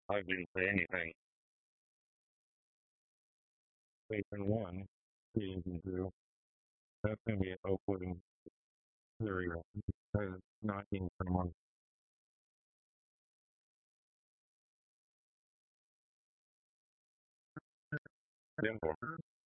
I didn't say anything. Station one, season two. That's gonna be at Oakwood and Cereal. Because not being someone simple.